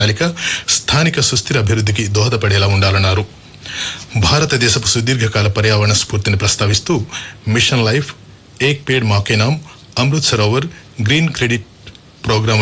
ప్రణాళిక స్థానిక సుస్థిర అభివృద్ధికి దోహదపడేలా ఉండాలన్నారు. భారతదేశపు సుదీర్ఘకాల పర్యావరణ స్ఫూర్తిని ప్రస్తావిస్తూ మిషన్ లైఫ్, ఏక్ పేడ్ మాకే నామ్, Amrit Sarovar, green credit programme